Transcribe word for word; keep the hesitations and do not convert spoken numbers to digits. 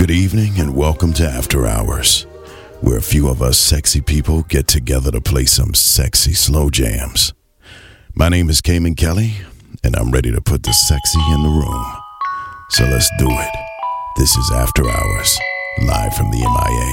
Good evening and welcome to After Hours, where a few of us sexy people get together to play some sexy slow jams. My name is Cayman Kelly, and I'm ready to put the sexy in the room. So let's do it. This is After Hours, live from the M I A.